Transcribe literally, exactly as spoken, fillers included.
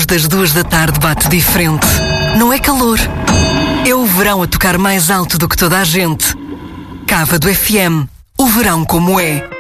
das duas da tarde bate diferente. Não é calor. É o verão a tocar mais alto do que toda a gente. Cávado F M. O verão como é.